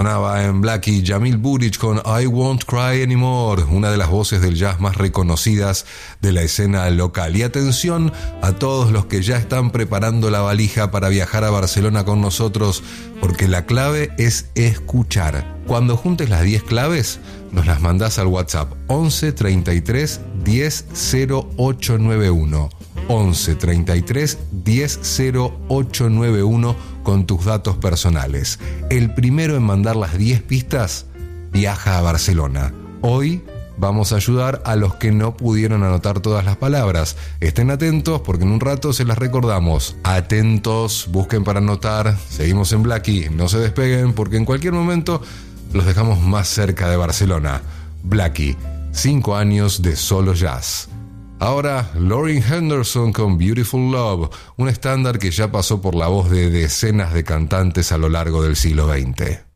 Sonaba en Blackie Jamil Buric con I Won't Cry Anymore, una de las voces del jazz más reconocidas de la escena local. Y atención a todos los que ya están preparando la valija para viajar a Barcelona con nosotros, porque la clave es escuchar. Cuando juntes las 10 claves, nos las mandás al WhatsApp 11 33 10 0891. 11 33 10 0891 con tus datos personales. El primero en mandar las 10 pistas viaja a Barcelona. Hoy vamos a ayudar a los que no pudieron anotar todas las palabras. Estén atentos porque en un rato se las recordamos. Atentos, busquen para anotar. Seguimos en Blackie, no se despeguen porque en cualquier momento los dejamos más cerca de Barcelona. Blackie, 5 años de solo jazz. Ahora, Lauren Henderson con Beautiful Love, un estándar que ya pasó por la voz de decenas de cantantes a lo largo del siglo XX.